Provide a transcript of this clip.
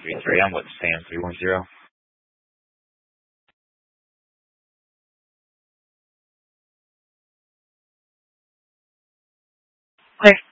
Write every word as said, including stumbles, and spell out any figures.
three three. I'm with Sam three one zero. Clear.